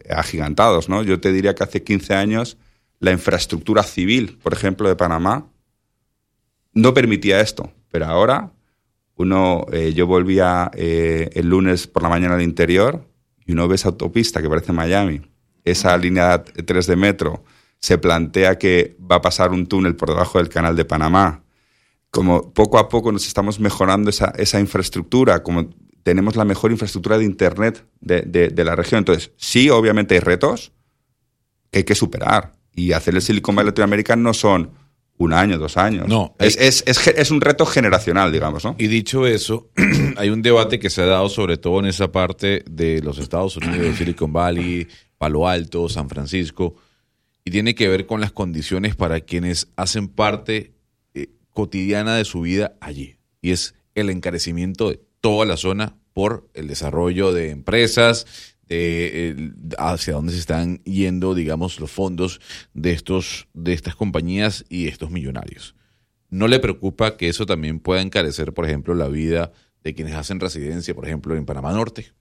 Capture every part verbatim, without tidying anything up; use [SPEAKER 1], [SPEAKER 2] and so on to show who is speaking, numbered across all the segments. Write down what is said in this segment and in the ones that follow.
[SPEAKER 1] agigantados, ¿no? Yo te diría que hace quince años la infraestructura civil, por ejemplo, de Panamá, no permitía esto, pero ahora uno, eh, yo volvía eh, el lunes por la mañana al interior y uno ve esa autopista que parece Miami, esa línea tres de metro, se plantea que va a pasar un túnel por debajo del canal de Panamá. Como poco a poco nos estamos mejorando esa, esa infraestructura, como tenemos la mejor infraestructura de Internet de, de, de la región. Entonces, sí, obviamente hay retos que hay que superar. Y hacer el Silicon Valley latinoamericano no son un año, dos años.
[SPEAKER 2] No.
[SPEAKER 1] Es, es, es, es un reto generacional, digamos, ¿no?
[SPEAKER 2] Y dicho eso, hay un debate que se ha dado sobre todo en esa parte de los Estados Unidos, Silicon Valley, Palo Alto, San Francisco, y tiene que ver con las condiciones para quienes hacen parte eh, cotidiana de su vida allí. Y es el encarecimiento de toda la zona por el desarrollo de empresas, de eh, hacia dónde se están yendo, digamos, los fondos de estos de estas compañías y estos millonarios. ¿No le preocupa que eso también pueda encarecer, por ejemplo, la vida de quienes hacen residencia, por ejemplo, en Panamá Norte?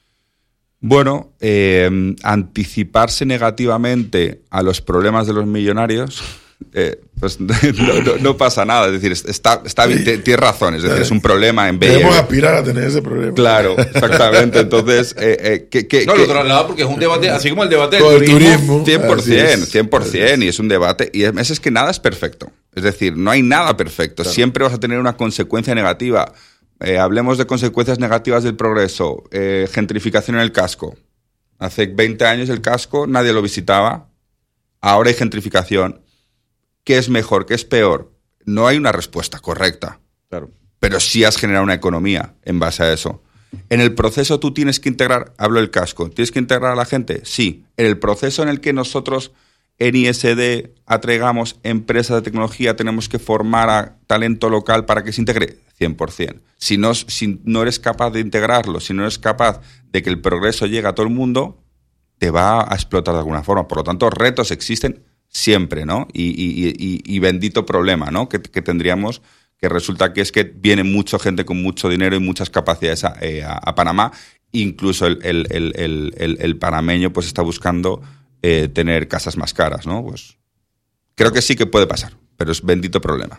[SPEAKER 1] Bueno, eh, anticiparse negativamente a los problemas de los millonarios, eh, pues no, no, no pasa nada. Es decir, está, está bien, sí. Tienes razón, es decir, es un problema en B.
[SPEAKER 3] Debemos aspirar a tener ese problema.
[SPEAKER 1] Claro, exactamente. Entonces, eh, eh, que, que,
[SPEAKER 2] no,
[SPEAKER 1] que,
[SPEAKER 2] lo traslado porque es un debate, así como el debate
[SPEAKER 3] del
[SPEAKER 2] turismo.
[SPEAKER 3] turismo.
[SPEAKER 1] cien por ciento, cien por ciento, y es un debate. Y es, es que nada es perfecto. Es decir, no hay nada perfecto. Claro. Siempre vas a tener una consecuencia negativa. Eh, hablemos de consecuencias negativas del progreso. Eh, gentrificación en el casco. Hace veinte años el casco nadie lo visitaba. Ahora hay gentrificación. ¿Qué es mejor? ¿Qué es peor? No hay una respuesta correcta.
[SPEAKER 2] Claro.
[SPEAKER 1] Pero sí has generado una economía en base a eso. En el proceso tú tienes que integrar, hablo del casco, ¿tienes que integrar a la gente? Sí. En el proceso en el que nosotros en I S D atraigamos empresas de tecnología, tenemos que formar a talento local para que se integre, cien por ciento. Si no, si no eres capaz de integrarlo, si no eres capaz de que el progreso llegue a todo el mundo, te va a explotar de alguna forma. Por lo tanto, retos existen siempre, ¿no? Y, y, y, y bendito problema, ¿no? Que, que tendríamos, que resulta que es que viene mucha gente con mucho dinero y muchas capacidades a, eh, a, a Panamá. Incluso el, el, el, el, el, el panameño pues está buscando eh, tener casas más caras, ¿no? Pues creo que sí que puede pasar, pero es bendito problema.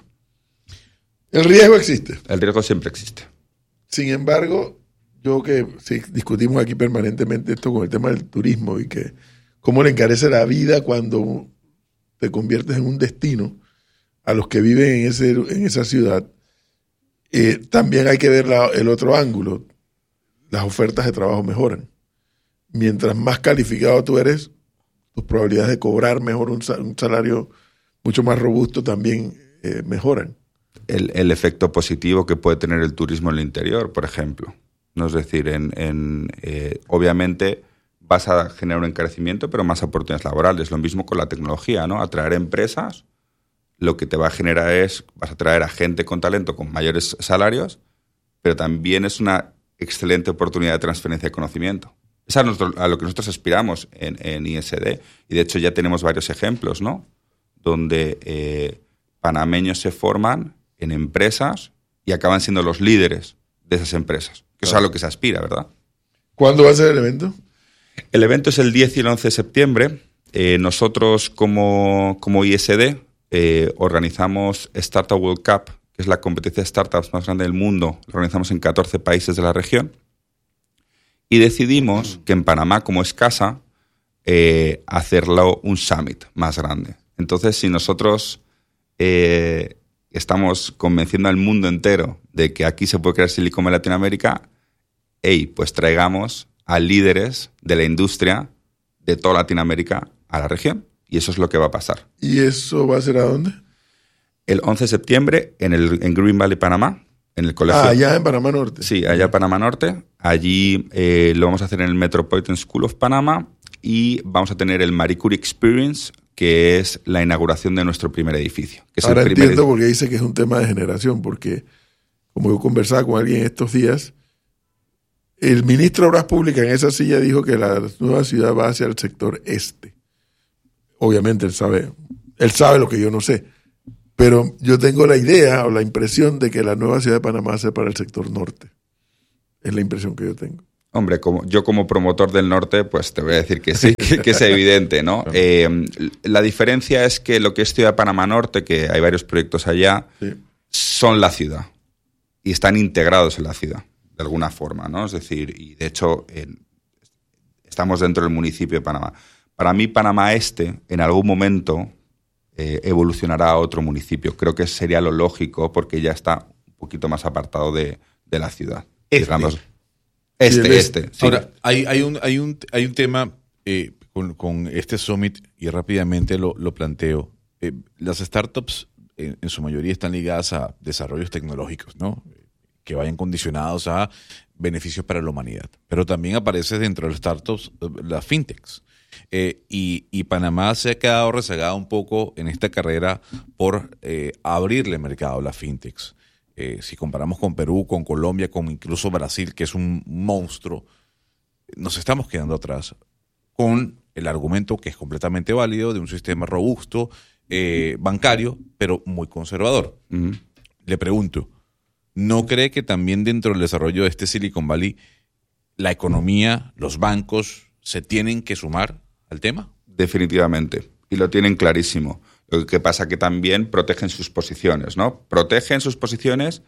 [SPEAKER 3] El riesgo existe.
[SPEAKER 1] El riesgo siempre existe.
[SPEAKER 3] Sin embargo, yo que sí, discutimos aquí permanentemente esto con el tema del turismo y que cómo le encarece la vida cuando te conviertes en un destino a los que viven en, ese, en esa ciudad, eh, también hay que ver la, el otro ángulo. Las ofertas de trabajo mejoran. Mientras más calificado tú eres, tus probabilidades de cobrar mejor un, un salario mucho más robusto también eh, mejoran.
[SPEAKER 1] El, el efecto positivo que puede tener el turismo en el interior, por ejemplo. ¿No? Es decir, en, en, eh, obviamente vas a generar un encarecimiento, pero más oportunidades laborales. Lo mismo con la tecnología, ¿no? Atraer empresas, lo que te va a generar es, vas a atraer a gente con talento, con mayores salarios, pero también es una excelente oportunidad de transferencia de conocimiento. Es a, nuestro, a lo que nosotros aspiramos en, en I S D, y de hecho ya tenemos varios ejemplos, ¿no? Donde eh, panameños se forman en empresas y acaban siendo los líderes de esas empresas, que claro. Es a lo que se aspira, ¿verdad?
[SPEAKER 3] ¿Cuándo va a ser el evento?
[SPEAKER 1] El evento es el diez y el once de septiembre. Eh, nosotros como, como I S D eh, organizamos Startup World Cup, que es la competencia de startups más grande del mundo. Lo organizamos en catorce países de la región. Y decidimos que en Panamá, como es casa, eh, hacerlo un summit más grande. Entonces, si nosotros eh, estamos convenciendo al mundo entero de que aquí se puede crear Silicon Valley Latinoamérica, hey, pues traigamos a líderes de la industria de toda Latinoamérica a la región. Y eso es lo que va a pasar.
[SPEAKER 3] ¿Y eso va a ser a dónde?
[SPEAKER 1] El once de septiembre en, el, en Green Valley, Panamá, en el colegio.
[SPEAKER 3] Ah, allá en Panamá Norte.
[SPEAKER 1] Sí, allá en Panamá Norte. Allí eh, lo vamos a hacer en el Metropolitan School of Panama y vamos a tener el Marie Curie Experience, que es la inauguración de nuestro primer edificio. Que es
[SPEAKER 3] Ahora
[SPEAKER 1] el primer
[SPEAKER 3] entiendo
[SPEAKER 1] edificio.
[SPEAKER 3] por qué dice que es un tema de generación, porque como yo conversaba con alguien estos días, el ministro de Obras Públicas en esa silla dijo que la nueva ciudad va hacia el sector este. Obviamente él sabe, él sabe lo que yo no sé, pero yo tengo la idea o la impresión de que la nueva ciudad de Panamá va a ser para el sector norte. Es la impresión que yo tengo.
[SPEAKER 1] Hombre, como, yo como promotor del norte, pues te voy a decir que sí, que, que es evidente, ¿no? Eh, la diferencia es que lo que es Ciudad de Panamá Norte, que hay varios proyectos allá, sí. son la ciudad y están integrados en la ciudad, de alguna forma, ¿no? Es decir, y de hecho en, estamos dentro del municipio de Panamá. Para mí, Panamá Este, en algún momento, eh, evolucionará a otro municipio. Creo que sería lo lógico porque ya está un poquito más apartado de, de la ciudad.
[SPEAKER 2] Este.
[SPEAKER 1] Digamos, Este, sí, este. este sí.
[SPEAKER 2] Ahora, hay, hay, un, hay, un, hay un tema eh, con, con este summit, y rápidamente lo, lo planteo. Eh, las startups, en, en su mayoría, están ligadas a desarrollos tecnológicos, ¿no? Que vayan condicionados a beneficios para la humanidad. Pero también aparece dentro de las startups las fintechs. Eh, y, y Panamá se ha quedado rezagado un poco en esta carrera por eh, abrirle mercado a las fintechs. Eh, si comparamos con Perú, con Colombia, con incluso Brasil, que es un monstruo, nos estamos quedando atrás con el argumento que es completamente válido de un sistema robusto, eh, bancario, pero muy conservador. Uh-huh. Le pregunto, ¿no cree que también dentro del desarrollo de este Silicon Valley la economía, los bancos, se tienen que sumar al tema?
[SPEAKER 1] Definitivamente, y lo tienen clarísimo. Lo que pasa que también protegen sus posiciones, ¿no? Protegen sus posiciones.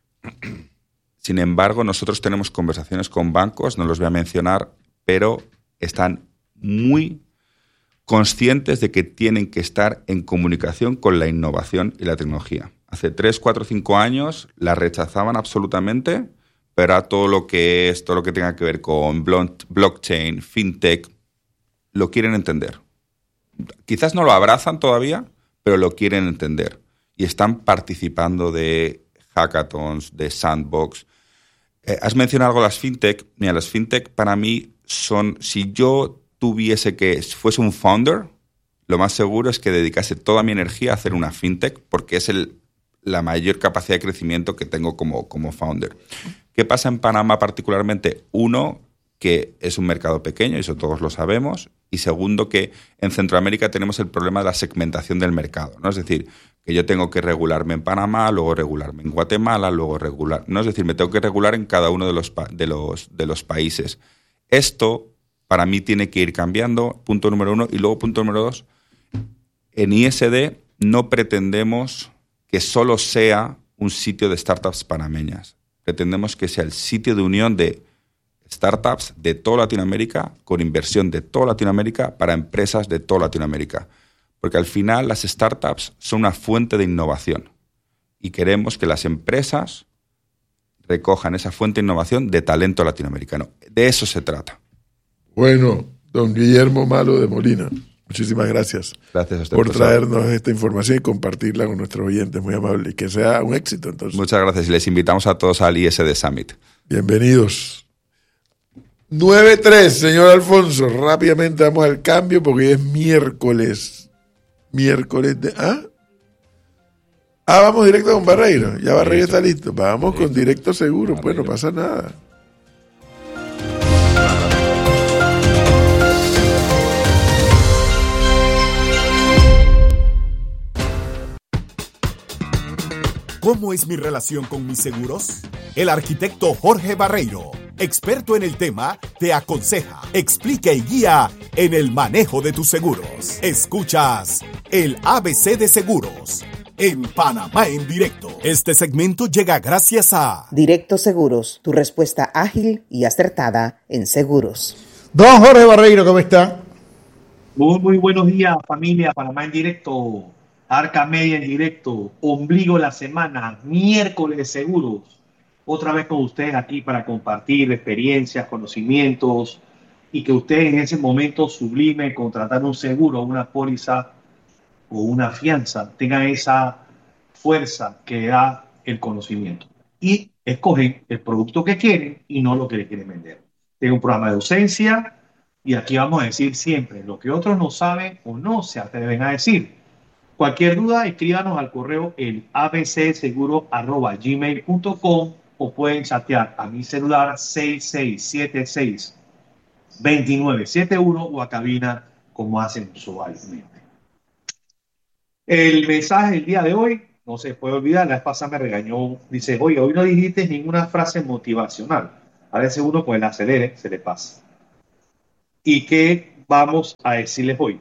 [SPEAKER 1] Sin embargo, nosotros tenemos conversaciones con bancos, no los voy a mencionar, pero están muy conscientes de que tienen que estar en comunicación con la innovación y la tecnología. Hace tres, cuatro, cinco años la rechazaban absolutamente, pero a todo lo que es, todo lo que tenga que ver con blockchain, fintech, lo quieren entender. Quizás no lo abrazan todavía, pero lo quieren entender. Y están participando de hackathons, de sandbox. Eh, has mencionado algo de las fintech. Mira, las fintech para mí son, si yo tuviese que, fuese un founder, lo más seguro es que dedicase toda mi energía a hacer una fintech, porque es el, la mayor capacidad de crecimiento que tengo como, como founder. ¿Qué pasa en Panamá particularmente? Uno, que es un mercado pequeño, y eso todos lo sabemos. Y segundo, que en Centroamérica tenemos el problema de la segmentación del mercado, ¿no? Es decir, que yo tengo que regularme en Panamá, luego regularme en Guatemala, luego regular, ¿no? Es decir, me tengo que regular en cada uno de los, de los, de los países. Esto, para mí, tiene que ir cambiando, punto número uno. Y luego, punto número dos, en I S D no pretendemos que solo sea un sitio de startups panameñas. Pretendemos que sea el sitio de unión de startups de toda Latinoamérica, con inversión de toda Latinoamérica para empresas de toda Latinoamérica. Porque al final las startups son una fuente de innovación y queremos que las empresas recojan esa fuente de innovación de talento latinoamericano. De eso se trata.
[SPEAKER 3] Bueno, don Guillermo Malo de Molina, muchísimas gracias,
[SPEAKER 1] gracias a usted,
[SPEAKER 3] por
[SPEAKER 1] profesor.
[SPEAKER 3] traernos esta información y compartirla con nuestros oyentes. Muy amable y que sea un éxito entonces.
[SPEAKER 1] Muchas gracias y les invitamos a todos al I S D Summit.
[SPEAKER 3] Bienvenidos. nueve tres, señor Alfonso. Rápidamente vamos al cambio porque hoy es miércoles. Miércoles de... ¿Ah? Ah, vamos directo con Barreiro. Ya Barreiro está listo. Vamos con Directo Seguro. Pues no pasa nada.
[SPEAKER 4] ¿Cómo es mi relación con mis seguros? El arquitecto Jorge Barreiro, experto en el tema, te aconseja, explica y guía en el manejo de tus seguros. Escuchas el A B C de Seguros en Panamá en Directo. Este segmento llega gracias a
[SPEAKER 5] Directo Seguros, tu respuesta ágil y acertada en seguros.
[SPEAKER 6] Don Jorge Barreiro, ¿cómo está?
[SPEAKER 7] Muy, muy buenos días, familia Panamá en Directo. Arca Media en Directo, ombligo de la semana, miércoles de seguros. Otra vez con ustedes aquí para compartir experiencias, conocimientos y que ustedes en ese momento sublime contratar un seguro, una póliza o una fianza, tengan esa fuerza que da el conocimiento. Y escogen el producto que quieren y no lo que le quieren vender. Tengo un programa de docencia y aquí vamos a decir siempre lo que otros no saben o no se atreven a decir. Cualquier duda, escríbanos al correo el abcseguro arroba gmail punto com o pueden chatear a mi celular seis seis siete seis, dos nueve siete uno o a cabina como hacen usualmente. El mensaje del día de hoy, no se puede olvidar, la vez pasada me regañó, dice, oye, hoy no dijiste ninguna frase motivacional. A veces uno con el acelere se le pasa. ¿Y qué vamos a decirles hoy?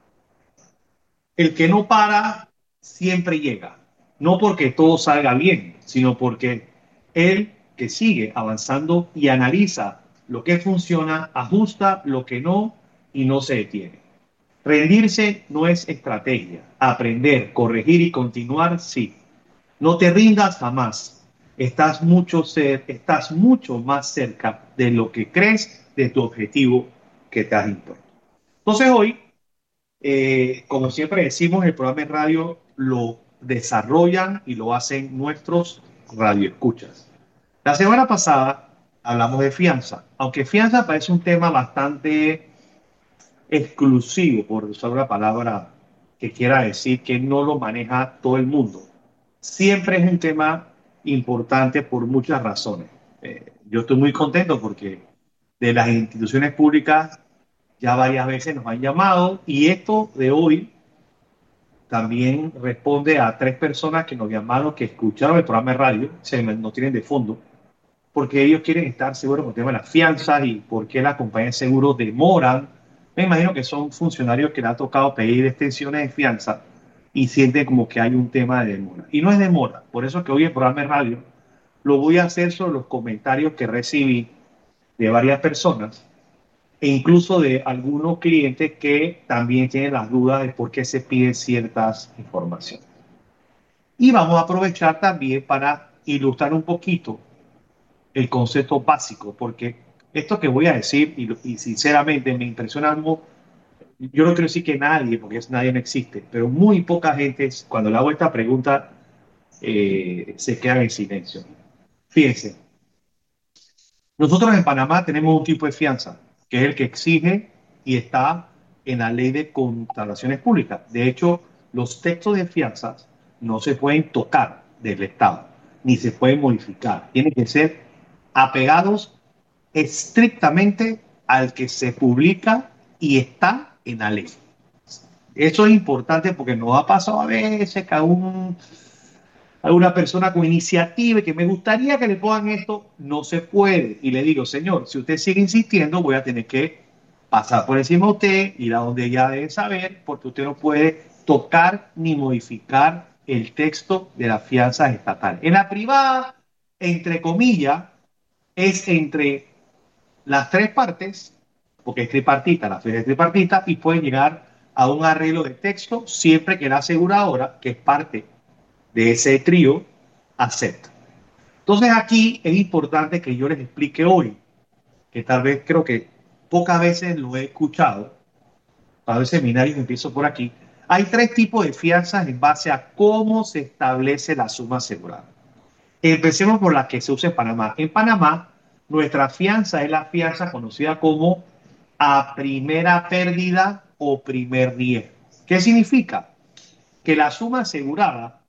[SPEAKER 7] El que no para siempre llega. No porque todo salga bien, sino porque el que sigue avanzando y analiza lo que funciona, ajusta lo que no y no se detiene. Rendirse no es estrategia. Aprender, corregir y continuar, sí. No te rindas jamás. Estás mucho, ser, estás mucho más cerca de lo que crees de tu objetivo que te has impuesto. Entonces hoy, eh, como siempre decimos, el programa de radio lo desarrollan y lo hacen nuestros radioescuchas. La semana pasada hablamos de fianza, aunque fianza parece un tema bastante exclusivo, por usar una palabra que quiera decir que no lo maneja todo el mundo. Siempre es un tema importante por muchas razones. Eh, yo estoy muy contento porque de las instituciones públicas ya varias veces nos han llamado y esto de hoy también responde a tres personas que nos llamaron, que escucharon el programa de radio, se no tienen de fondo, porque ellos quieren estar seguros con el tema de las fianzas y por qué las compañías de seguros demoran. Me imagino que son funcionarios que le ha tocado pedir extensiones de fianza y sienten como que hay un tema de demora. Y no es demora, por eso que hoy el programa de radio lo voy a hacer sobre los comentarios que recibí de varias personas e incluso de algunos clientes que también tienen las dudas de por qué se piden ciertas informaciones. Y vamos a aprovechar también para ilustrar un poquito el concepto básico, porque esto que voy a decir, y, y sinceramente me impresiona algo, yo no quiero decir que nadie, porque es, nadie no existe, pero muy poca gente, cuando le hago esta pregunta, eh, se quedan en silencio. Fíjense, nosotros en Panamá tenemos un tipo de fianza, que es el que exige y está en la ley de contrataciones públicas. De hecho, los textos de fianzas no se pueden tocar del Estado, ni se pueden modificar. Tienen que ser apegados estrictamente al que se publica y está en la ley. Eso es importante porque nos ha pasado a veces que a, un, a una persona con iniciativa y que me gustaría que le pongan esto, no se puede. Y le digo, señor, si usted sigue insistiendo, voy a tener que pasar por encima de usted, ir a donde ya debe saber, porque usted no puede tocar ni modificar el texto de las fianzas estatales. En la privada, entre comillas, es entre las tres partes, porque es tripartita, la fianza es tripartita, y pueden llegar a un arreglo de texto siempre que la aseguradora, que es parte de ese trío, acepta. Entonces aquí es importante que yo les explique hoy, que tal vez creo que pocas veces lo he escuchado, para el seminario que empiezo por aquí. Hay tres tipos de fianzas en base a cómo se establece la suma asegurada. Empecemos por la que se usa en Panamá. En Panamá, nuestra fianza es la fianza conocida como a primera pérdida o primer riesgo. ¿Qué significa? Que la suma asegurada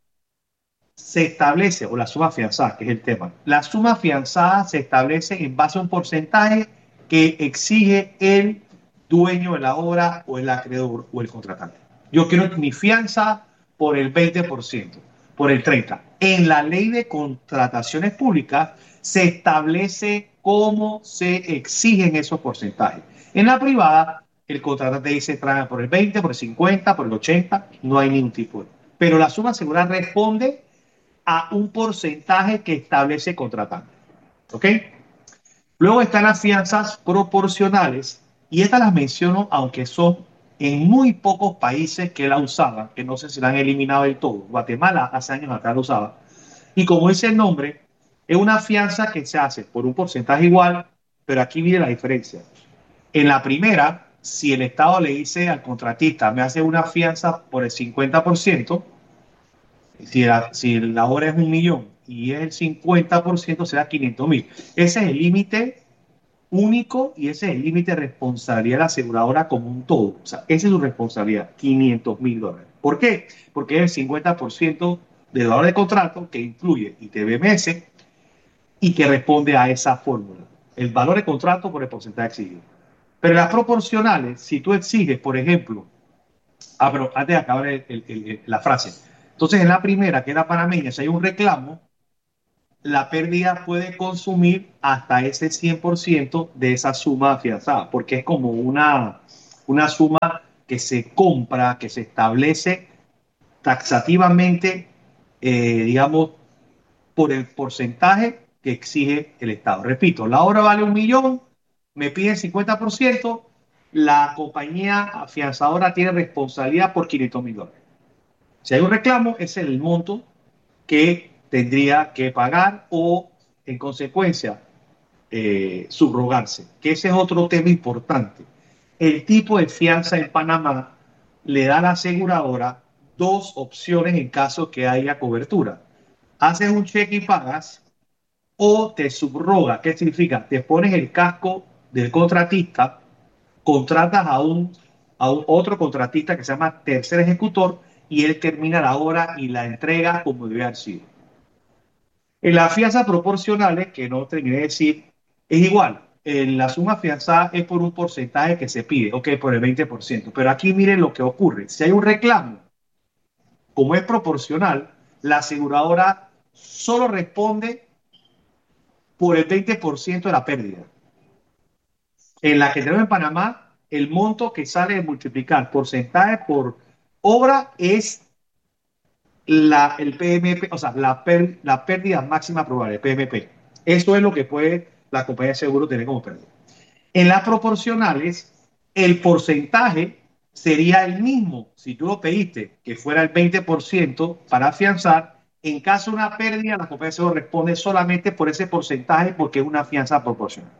[SPEAKER 7] se establece, o la suma fianzada, que es el tema, la suma fianzada se establece en base a un porcentaje que exige el dueño de la obra o el acreedor o el contratante. Yo quiero mi fianza por el veinte por ciento, por el treinta por ciento. En la ley de contrataciones públicas se establece cómo se exigen esos porcentajes. En la privada, el contratante dice trae por el veinte, por el cincuenta, por el ochenta, no hay ningún tipo de... Pero la suma asegurada responde a un porcentaje que establece el contratante. ¿Ok? Luego están las fianzas proporcionales, y estas las menciono aunque son en muy pocos países que la usaban, que no sé si la han eliminado del todo. Guatemala hace años acá la usaba. Y como dice el nombre, es una fianza que se hace por un porcentaje igual, pero aquí viene la diferencia. En la primera, si el Estado le dice al contratista, me hace una fianza por el cincuenta por ciento, si la, si la obra es un millón y es el cincuenta por ciento, será quinientos mil. Ese es el límite único y ese es el límite de responsabilidad de la aseguradora como un todo. O sea, esa es su responsabilidad, quinientos mil dólares. ¿Por qué? Porque es el cincuenta por ciento del valor de contrato que incluye I T B M S y que responde a esa fórmula. El valor de contrato por el porcentaje exigido. Pero las proporcionales, si tú exiges, por ejemplo, ah, pero antes de acabar el, el, el, la frase. Entonces, en la primera, que es la panameña, si hay un reclamo, la pérdida puede consumir hasta ese cien por ciento de esa suma afianzada, porque es como una, una suma que se compra, que se establece taxativamente, eh, digamos, por el porcentaje que exige el Estado. Repito, la obra vale un millón, me piden cincuenta por ciento, la compañía afianzadora tiene responsabilidad por quinientos mil dólares. Si hay un reclamo, ese es el monto que tendría que pagar o, en consecuencia, eh, subrogarse. Que ese es otro tema importante. El tipo de fianza en Panamá le da a la aseguradora dos opciones en caso que haya cobertura. Haces un cheque y pagas o te subroga. ¿Qué significa? Te pones el casco del contratista, contratas a un, a un otro contratista que se llama tercer ejecutor y él termina la obra y la entrega como debe haber sido. En las fianzas proporcionales, que no terminé de decir, es igual. En la suma fianzada es por un porcentaje que se pide, ok, por el veinte por ciento. Pero aquí miren lo que ocurre. Si hay un reclamo, como es proporcional, la aseguradora solo responde por el veinte por ciento de la pérdida. En la que tenemos en Panamá, el monto que sale de multiplicar porcentaje por obra es la, el P M P, o sea, la, per, la pérdida máxima probable, P M P. Eso es lo que puede la compañía de seguro tener como pérdida. En las proporcionales, el porcentaje sería el mismo si tú lo pediste, que fuera el veinte por ciento para afianzar. En caso de una pérdida, la compañía de seguro responde solamente por ese porcentaje porque es una fianza proporcional.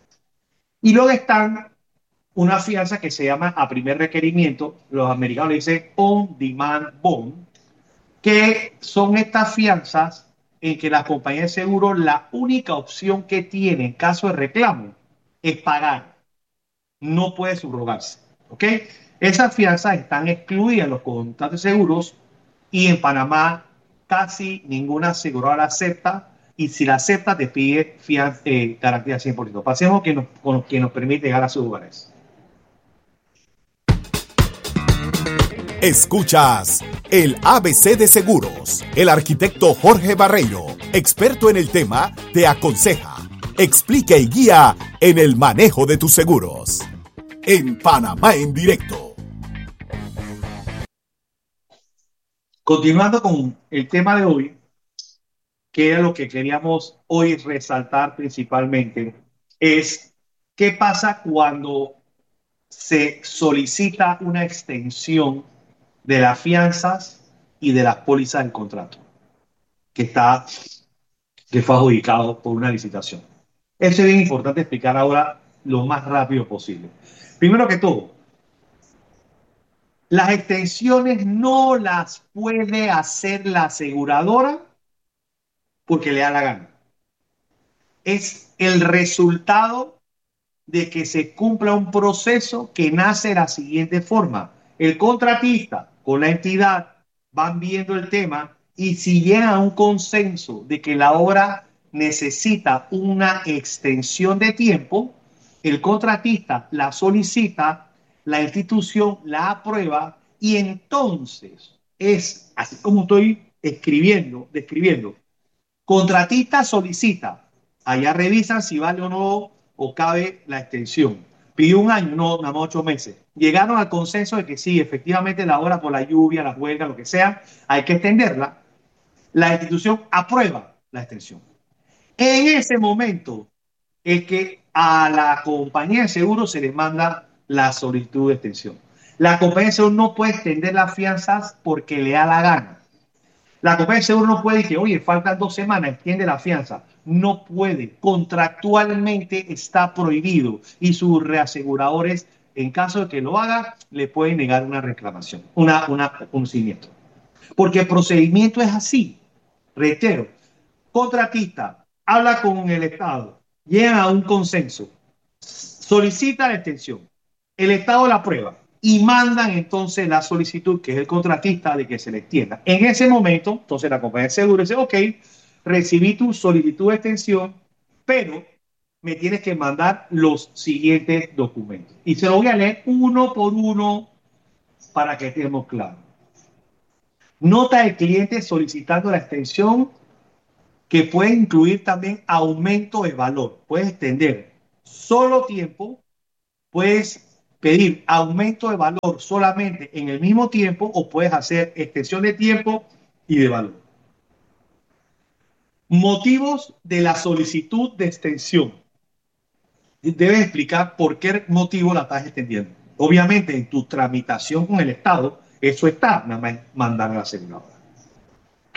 [SPEAKER 7] Y luego están una fianza que se llama a primer requerimiento, los americanos le dicen on demand bond, que son estas fianzas en que la compañía de seguro la única opción que tiene en caso de reclamo es pagar, no puede subrogarse, ¿ok? Esas fianzas están excluidas en los contratos de seguros y en Panamá casi ninguna aseguradora acepta, y si la acepta te pide fianza, eh, garantía cien por ciento. Pasemos que nos, con, que nos permite llegar a sus lugares.
[SPEAKER 4] Escuchas el A B C de Seguros. El arquitecto Jorge Barreiro, experto en el tema, te aconseja, explica y guía en el manejo de tus seguros. En Panamá en Directo.
[SPEAKER 7] Continuando con el tema de hoy, que era lo que queríamos hoy resaltar principalmente, es qué pasa cuando se solicita una extensión de las fianzas y de las pólizas del contrato que está que fue adjudicado por una licitación. Eso es bien importante explicar ahora lo más rápido posible. Primero que todo, las extensiones no las puede hacer la aseguradora porque le da la gana. Es el resultado de que se cumpla un proceso que nace de la siguiente forma. El contratista con la entidad van viendo el tema y si llegan a un consenso de que la obra necesita una extensión de tiempo, el contratista la solicita, la institución la aprueba y entonces es, así como estoy escribiendo, describiendo, contratista solicita, allá revisan si vale o no o cabe la extensión. Pidió un año, no, nada más ocho meses. Llegaron al consenso de que sí, efectivamente la obra por la lluvia, la huelga, lo que sea, hay que extenderla. La institución aprueba la extensión. En ese momento es que a la compañía de seguro se le manda la solicitud de extensión. La compañía de seguro no puede extender las fianzas porque le da la gana. La compañía de seguro no puede decir, oye, faltan dos semanas, extiende la fianza. No puede. Contractualmente está prohibido y sus reaseguradores, en caso de que lo haga, le pueden negar una reclamación, una, una, un siniestro. Porque el procedimiento es así. Reitero, contratista habla con el Estado, llegan a un consenso, solicita la extensión, el Estado la aprueba y mandan entonces la solicitud, que es el contratista, de que se le extienda. En ese momento, entonces la compañía de seguro dice, ok, recibí tu solicitud de extensión, pero me tienes que mandar los siguientes documentos. Y se lo voy a leer uno por uno para que estemos claros. Nota del cliente solicitando la extensión que puede incluir también aumento de valor. Puedes extender solo tiempo, puedes pedir aumento de valor solamente en el mismo tiempo o puedes hacer extensión de tiempo y de valor. Motivos de la solicitud de extensión. Debes explicar por qué motivo la estás extendiendo. Obviamente, en tu tramitación con el Estado, eso está, nada más mandar a la aseguradora. ¿Ok?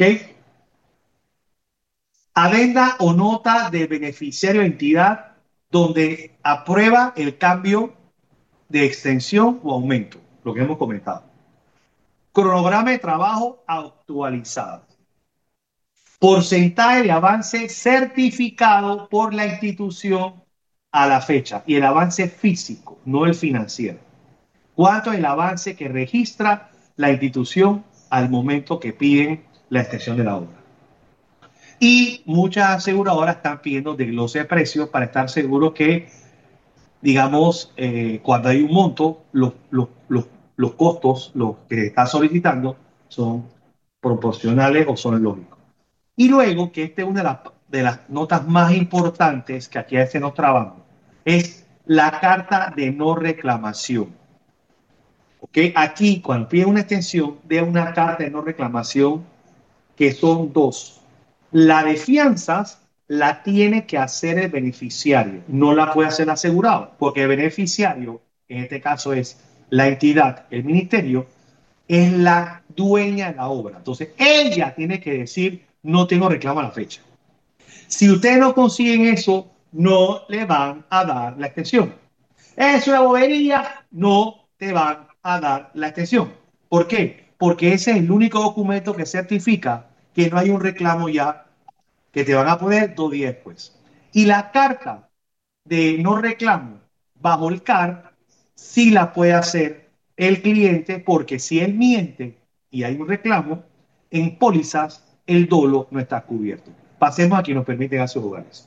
[SPEAKER 7] Adenda o nota de beneficiario de entidad donde aprueba el cambio de extensión o aumento, lo que hemos comentado. Cronograma de trabajo actualizado. Porcentaje de avance certificado por la institución a la fecha y el avance físico, no el financiero. ¿Cuánto es el avance que registra la institución al momento que piden la extensión de la obra? Y muchas aseguradoras están pidiendo desglose de precios para estar seguros que, digamos, eh, cuando hay un monto, los, los, los, los costos, los que está solicitando, son proporcionales o son lógicos. Y luego, que esta es una de las, de las notas más importantes que aquí a veces nos trabamos, es la carta de no reclamación. ¿Ok? Aquí, cuando piden una extensión, de una carta de no reclamación, que son dos. La de fianzas la tiene que hacer el beneficiario, no la puede hacer el asegurado, porque el beneficiario, en este caso es la entidad, el ministerio, es la dueña de la obra. Entonces, ella tiene que decir, no tengo reclamo a la fecha. Si ustedes no consiguen eso, no le van a dar la extensión. Es una bobería, no te van a dar la extensión. ¿Por qué? Porque ese es el único documento que certifica que no hay un reclamo ya que te van a poner dos días después. Y la carta de no reclamo bajo el C A R sí la puede hacer el cliente, porque si él miente y hay un reclamo, en pólizas el dolo no está cubierto. Pasemos a quien nos permiten a sus hogares.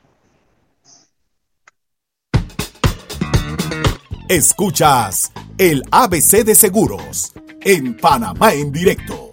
[SPEAKER 4] Escuchas el A B C de Seguros en Panamá en directo.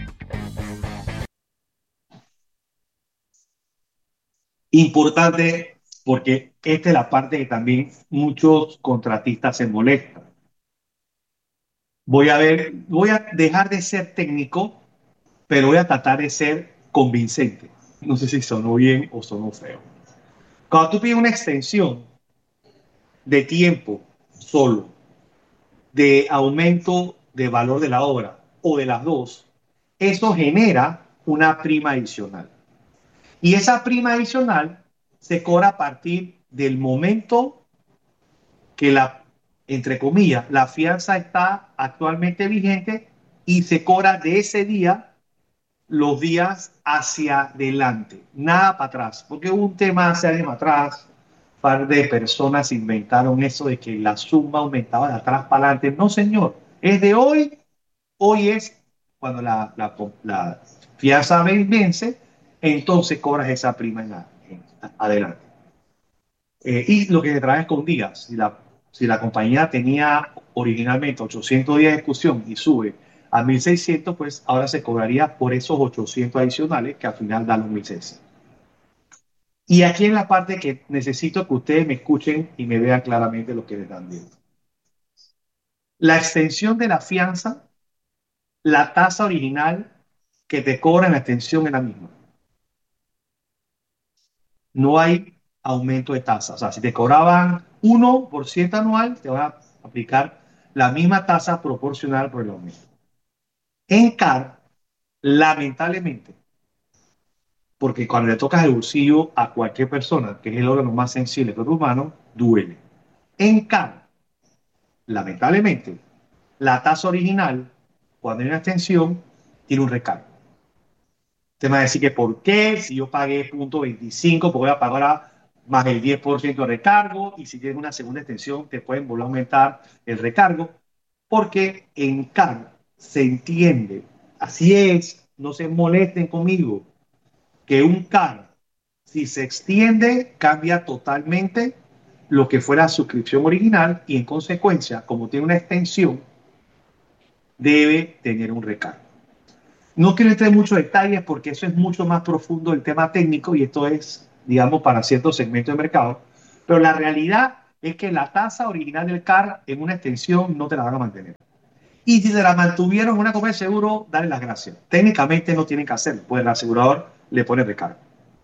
[SPEAKER 7] Importante, porque esta es la parte que también muchos contratistas se molestan. Voy a ver, voy a dejar de ser técnico, pero voy a tratar de ser convincente. No sé si sonó bien o sonó feo. Cuando tú pides una extensión de tiempo solo, de aumento de valor de la obra o de las dos, eso genera una prima adicional. Y esa prima adicional se cobra a partir del momento que la, entre comillas, la fianza está actualmente vigente y se cobra de ese día los días hacia adelante, nada para atrás, porque hubo un tema hace años atrás, un par de personas inventaron eso de que la suma aumentaba de atrás para adelante. No, señor, es de hoy, hoy es cuando la, la, la fianza vence, entonces cobras esa prima en la, en, adelante. Eh, y lo que te trae es con días, si la, si la compañía tenía originalmente ochocientos días de discusión y sube a mil seiscientos, pues ahora se cobraría por esos ochocientos adicionales que al final dan los mil seiscientos. Y aquí en la parte que necesito que ustedes me escuchen y me vean claramente lo que les dan viendo. La extensión de la fianza, la tasa original que te cobran la extensión es la misma. No hay aumento de tasa. O sea, si te cobraban uno por ciento anual, te van a aplicar la misma tasa proporcional por el aumento. En C A R, lamentablemente, porque cuando le tocas el bolsillo a cualquier persona, que es el órgano más sensible del cuerpo humano, duele. En C A R, lamentablemente, la tasa original, cuando hay una extensión, tiene un recargo. Usted me va a decir que por qué, si yo pagué punto veinticinco, porque voy a pagar a más el diez por ciento de recargo, y si tienes una segunda extensión, te pueden volver a aumentar el recargo, porque en C A R se entiende, así es, no se molesten conmigo, que un C A R, si se extiende, cambia totalmente lo que fuera suscripción original y en consecuencia, como tiene una extensión, debe tener un recargo. No quiero entrar en muchos detalles porque eso es mucho más profundo el tema técnico y esto es, digamos, para ciertos segmentos de mercado. Pero la realidad es que la tasa original del C A R en una extensión no te la van a mantener. Y si te la mantuvieron en una compañía de seguro, dale las gracias. Técnicamente no tienen que hacerlo, pues el asegurador le pone recargo.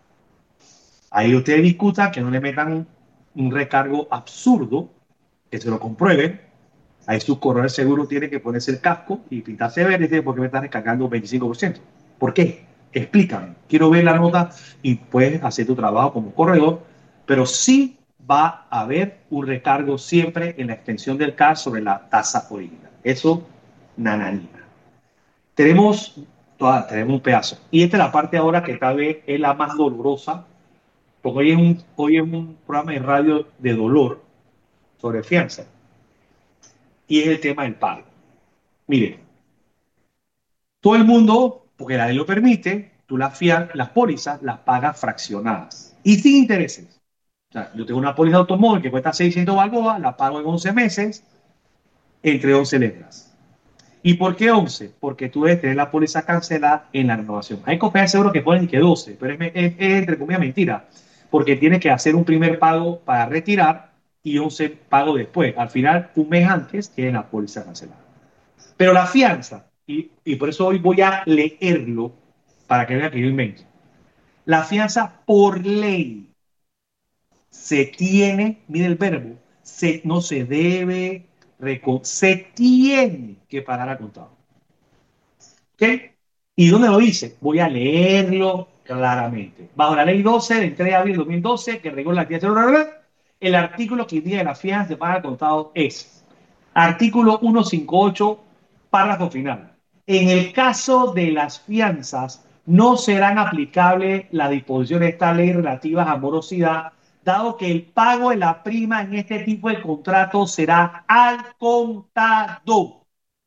[SPEAKER 7] Ahí ustedes discutan que no le metan un recargo absurdo, que se lo comprueben. Ahí su corredor de seguro tiene que ponerse el casco y pintarse verde y decir, ¿por qué me estás recargando veinticinco por ciento? ¿Por qué? Explícame. Quiero ver la nota y puedes hacer tu trabajo como corredor, pero sí va a haber un recargo siempre en la extensión del C A R sobre la tasa original. Eso, nananina. Tenemos, toda, tenemos un pedazo. Y esta es la parte ahora que tal vez es la más dolorosa, porque hoy es un, hoy es un programa de radio de dolor sobre fianza. Y es el tema del pago. Mire, todo el mundo, porque la ley lo permite, tú las, fian, las pólizas las pagas fraccionadas y sin intereses. O sea, yo tengo una póliza de automóvil que cuesta seiscientos balboas, la pago en once meses, entre once letras. ¿Y por qué once? Porque tú debes tener la póliza cancelada en la renovación. Hay compañías de seguro que ponen que doce, pero es, es, es entre comillas mentira, porque tienes que hacer un primer pago para retirar y once pagos después. Al final, un mes antes, tienen la póliza cancelada. Pero la fianza, y, y por eso hoy voy a leerlo para que vean que yo invento. La fianza por ley se tiene, mire el verbo, se, no se debe, se tiene que pagar a contado. ¿Ok? ¿Y dónde lo dice? Voy a leerlo claramente. Bajo la ley doce del tres de abril de dos mil doce, que regula la fianza, el artículo que indica que la fianza se paga a contado es artículo ciento cincuenta y ocho, párrafo final. En el caso de las fianzas, no serán aplicables las disposiciones de esta ley relativas a morosidad, dado que el pago de la prima en este tipo de contrato será al contado.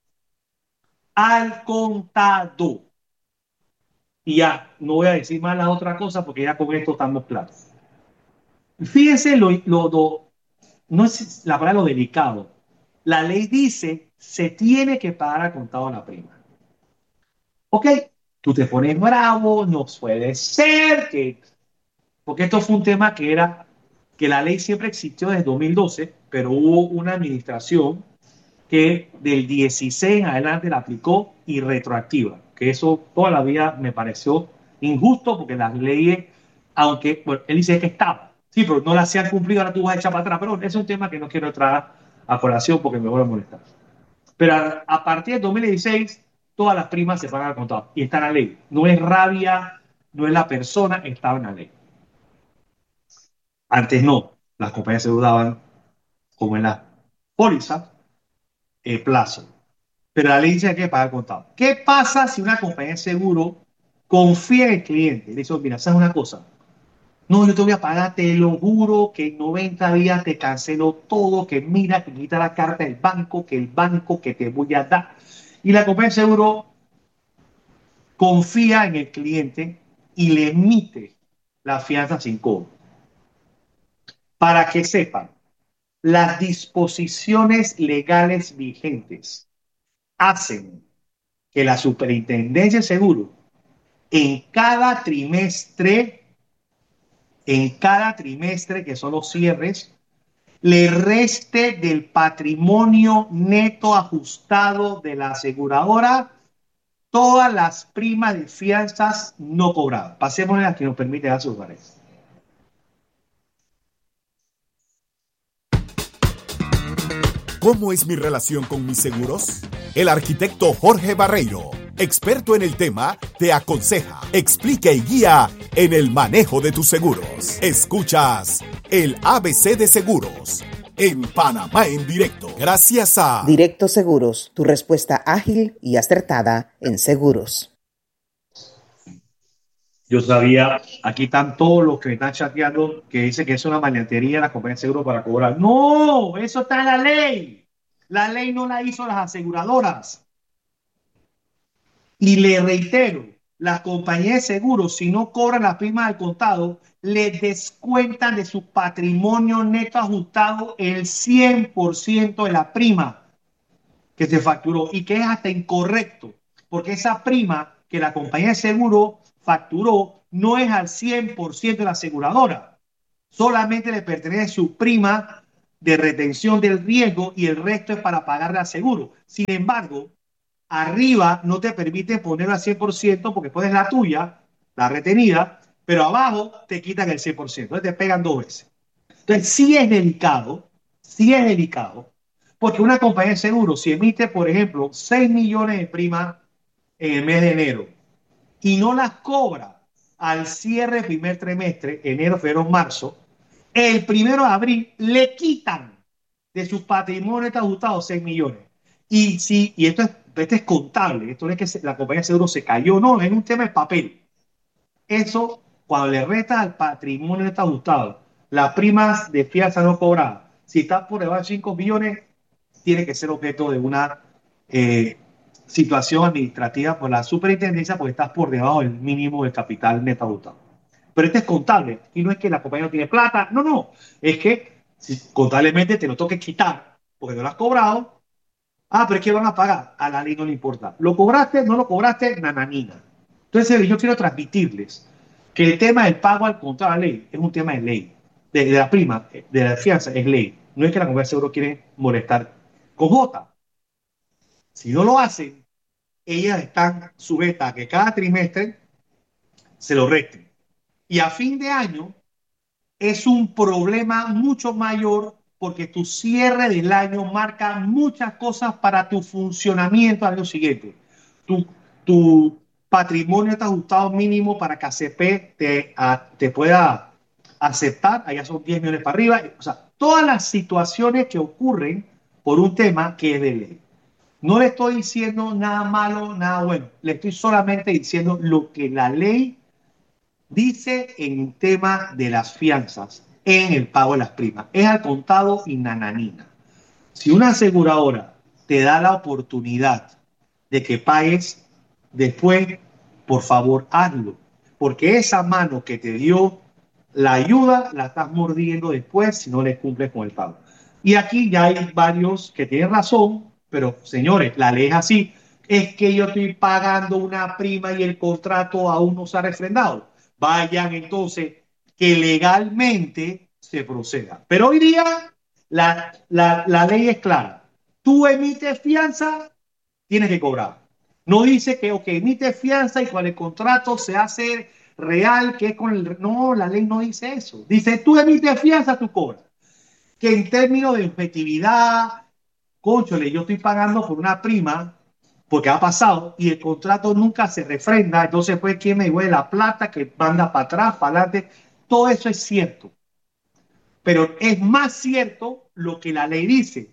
[SPEAKER 7] Al contado. Y ya, no voy a decir más la otra cosa porque ya con esto estamos claros. Fíjense lo, lo, lo no es la palabra lo delicado. La ley dice, se tiene que pagar a contado la prima. Ok, tú te pones bravo, no puede ser que... Porque esto fue un tema que era, que la ley siempre existió desde dos mil doce, pero hubo una administración que del dieciséis en adelante la aplicó y retroactiva. Que eso toda la vida me pareció injusto porque las leyes, aunque, bueno, él dice que estaba, sí, pero no las hacían cumplir, ahora tú vas a echar para atrás. Pero es un tema que no quiero traer a colación porque me voy a molestar. Pero a, a partir de dos mil dieciséis, todas las primas se pagan al contado y está en la ley. No es rabia, no es la persona, estaba en la ley. Antes no, las compañías se daban, como en las pólizas, el plazo. Pero la ley dice que hay que pagar contado. ¿Qué pasa si una compañía de seguro confía en el cliente? Le dice, mira, ¿sabes una cosa? No, yo te voy a pagar, te lo juro, que en noventa días te cancelo todo, que mira, que quita la carta del banco, que el banco que te voy a dar. Y la compañía de seguro confía en el cliente y le emite la fianza sin cobro. Para que sepan, las disposiciones legales vigentes hacen que la Superintendencia de Seguros en cada trimestre, en cada trimestre, que son los cierres, le reste del patrimonio neto ajustado de la aseguradora todas las primas de fianzas no cobradas. Pasemos a las que nos permite dar sus valores.
[SPEAKER 4] ¿Cómo es mi relación con mis seguros? El arquitecto Jorge Barreiro, experto en el tema, te aconseja, explica y guía en el manejo de tus seguros. Escuchas el A B C de Seguros en Panamá en directo. Gracias a
[SPEAKER 5] Directo Seguros, tu respuesta ágil y acertada en seguros.
[SPEAKER 7] Yo sabía, aquí están todos los que me están chateando que dicen que es una maleantería la compañía de seguro para cobrar. No, eso está en la ley. La ley no la hizo las aseguradoras. Y le reitero, las compañías de seguros, si no cobran las primas al contado, le descuentan de su patrimonio neto ajustado el cien por ciento de la prima que se facturó y que es hasta incorrecto, porque esa prima que la compañía de seguro facturó no es al cien por ciento de la aseguradora. Solamente le pertenece su prima de retención del riesgo y el resto es para pagarle al seguro. Sin embargo, arriba no te permite ponerlo al cien por ciento porque pones la tuya, la retenida, pero abajo te quitan el cien por ciento. Entonces te pegan dos veces. Entonces sí es delicado, sí es delicado, porque una compañía de seguro, si emite, por ejemplo, seis millones de primas en el mes de enero y no las cobra al cierre del primer trimestre, enero, febrero, marzo, el primero de abril le quitan de su patrimonio ajustado seis millones. Y, si, y esto, es, esto es contable, esto no es que se, la compañía de seguro se cayó, no, es un tema de papel. Eso, cuando le resta al patrimonio ajustado las primas de fianza no cobradas, si está por debajo de cinco millones, tiene que ser objeto de una eh, situación administrativa por la superintendencia porque estás por debajo del mínimo del capital neto ajustado. Pero este es contable y no es que la compañía no tiene plata, no, no, es que si contablemente te lo toques quitar porque no lo has cobrado. Ah, pero es que van a pagar, a la ley no le importa. ¿Lo cobraste? ¿No lo cobraste? Nananina. Entonces yo quiero transmitirles que el tema del pago al contado de la ley es un tema de ley, de, de la prima, de la fianza, es ley. No es que la compañía de seguro quiere molestar con J. Si no lo hacen, ellas están sujetas a que cada trimestre se lo resten. Y a fin de año es un problema mucho mayor porque tu cierre del año marca muchas cosas para tu funcionamiento al año siguiente. Tu, tu patrimonio está ajustado mínimo para que A C P te, a, te pueda aceptar, allá son diez millones para arriba. O sea, todas las situaciones que ocurren por un tema que es de ley. No le estoy diciendo nada malo, nada bueno. Le estoy solamente diciendo lo que la ley dice en el tema de las fianzas en el pago de las primas. Es al contado y nananina. Si una aseguradora te da la oportunidad de que pagues después, por favor, hazlo. Porque esa mano que te dio la ayuda la estás mordiendo después si no le cumples con el pago. Y aquí ya hay varios que tienen razón, pero señores, la ley es así. Es que yo estoy pagando una prima y el contrato aún no se ha refrendado. Vayan entonces que legalmente se proceda. Pero hoy día la, la, la ley es clara. Tú emites fianza, tienes que cobrar. No dice que, ok, emites fianza y cuando el contrato se hace real, que es con el... No, la ley no dice eso. Dice, tú emites fianza, tú cobras. Que en términos de objetividad, cónchole, yo estoy pagando por una prima porque ha pasado y el contrato nunca se refrenda, entonces pues quién me devuelve la plata que manda para atrás, para adelante. Todo eso es cierto. Pero es más cierto lo que la ley dice.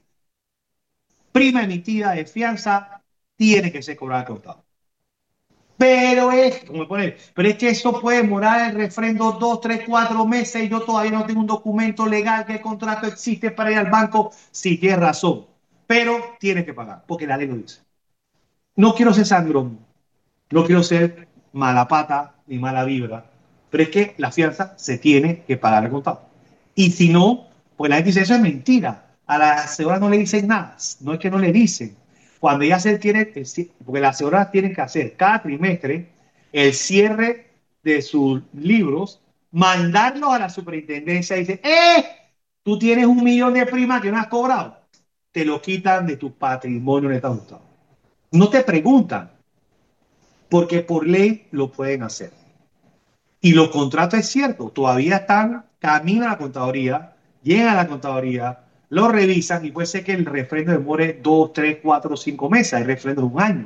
[SPEAKER 7] Prima emitida de fianza tiene que ser cobrada al contado. Pero es, como poner, pero es que eso puede demorar el refrendo dos, tres, cuatro meses y yo todavía no tengo un documento legal que el contrato existe para ir al banco. Sí, tienes razón, pero tienes que pagar, porque la ley lo dice. No quiero ser sangrón, no quiero ser mala pata ni mala vibra, pero es que la fianza se tiene que pagar al contado. Y si no, pues la gente dice, eso es mentira. A la aseguradora no le dicen nada, no es que no le dicen. Cuando ella se tiene, porque las aseguradores tienen que hacer cada trimestre el cierre de sus libros, mandarlos a la superintendencia y dicen, ¡eh! Tú tienes un millón de primas que no has cobrado. Te lo quitan de tu patrimonio neto ajustado. No te preguntan, porque por ley lo pueden hacer. Y los contratos es cierto, todavía están, caminan a la contaduría, llegan a la contaduría, lo revisan y puede ser que el refrendo demore dos, tres, cuatro, cinco meses, hay refrendo de un año.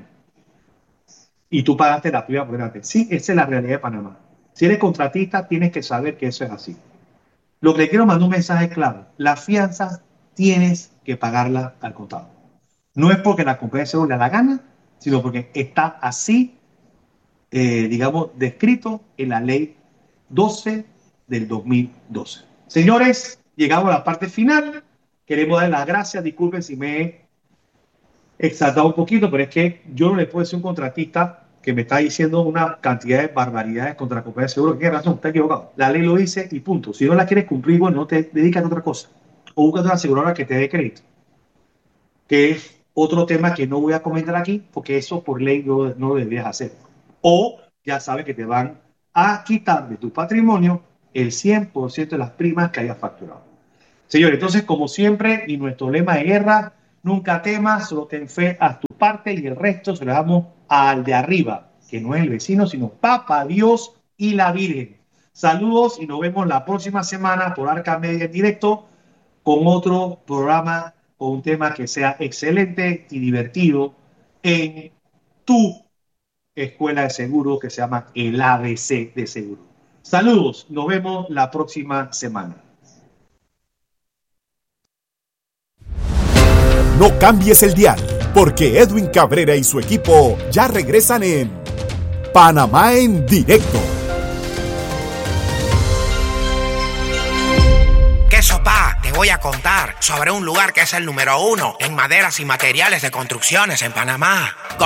[SPEAKER 7] Y tú pagaste la prima por delante. Sí, esa es la realidad de Panamá. Si eres contratista, tienes que saber que eso es así. Lo que le quiero mandar un mensaje claro, la fianza tienes que pagarla al contado. No es porque la compañía de seguro le da la gana, sino porque está así, eh, digamos, descrito en la ley doce del dos mil doce. Señores, llegamos a la parte final. Queremos dar las gracias. Disculpen si me he exaltado un poquito, pero es que yo no le puedo decir a un contratista que me está diciendo una cantidad de barbaridades contra la compañía de seguro. ¿Qué razón? Está equivocado. La ley lo dice y punto. Si no la quieres cumplir, bueno, no te dedicas a otra cosa. O busca una aseguradora que te dé crédito. Que es otro tema que no voy a comentar aquí, porque eso por ley no, no lo deberías hacer. o ya sabes que te van a quitar de tu patrimonio el cien por ciento de las primas que hayas facturado. Señores, entonces, como siempre, y nuestro lema de guerra, nunca temas, solo ten fe, haz tu parte y el resto se lo damos al de arriba, que no es el vecino, sino Papá Dios y la Virgen. Saludos y nos vemos la próxima semana por Arca Media en directo con otro programa, con un tema que sea excelente y divertido en tu escuela de seguro que se llama el A B C de seguro. Saludos, nos vemos la próxima semana.
[SPEAKER 4] No cambies el dial, porque Edwin Cabrera y su equipo ya regresan en Panamá en directo.
[SPEAKER 8] ¿Qué sopa? Te voy a contar sobre un lugar que es el número uno en maderas y materiales de construcciones en Panamá.